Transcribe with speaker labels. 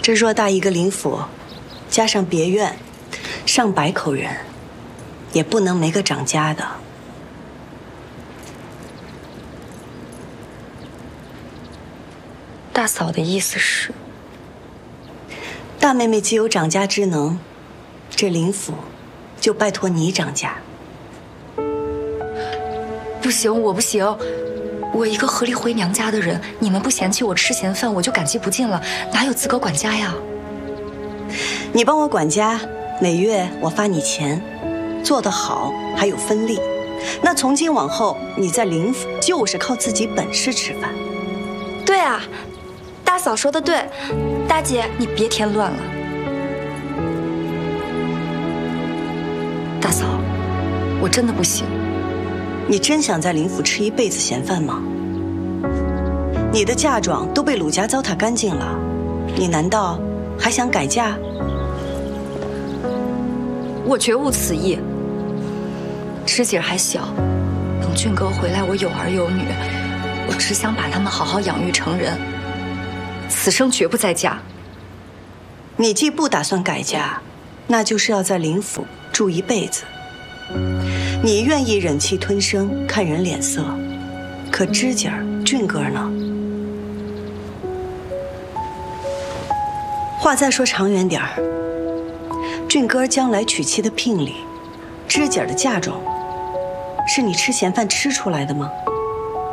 Speaker 1: 这偌大一个灵府，加上别院，上百口人，也不能没个掌家的。
Speaker 2: 大嫂的意思是，
Speaker 1: 大妹妹既有掌家之能，这灵府就拜托你掌家。
Speaker 2: 不行，我不行。我一个合力回娘家的人，你们不嫌弃我吃闲饭，我就感激不尽了，哪有资格管家呀？
Speaker 1: 你帮我管家，每月我发你钱，做得好还有分利。那从今往后，你在灵府就是靠自己本事吃饭。
Speaker 3: 对啊，大嫂说的对，大姐
Speaker 2: 你别添乱了。大嫂，我真的不行。
Speaker 1: 你真想在灵府吃一辈子闲饭吗？你的嫁妆都被鲁家糟蹋干净了，你难道还想改嫁？
Speaker 2: 我绝无此意。知姐还小，等俊哥回来，我有儿有女，我只想把他们好好养育成人，此生绝不再嫁。
Speaker 1: 你既不打算改嫁，那就是要在灵府住一辈子。你愿意忍气吞声，看人脸色，可知姐儿、俊哥呢？话再说长远点儿，俊哥将来娶妻的聘礼，知姐儿的嫁妆，是你吃闲饭吃出来的吗？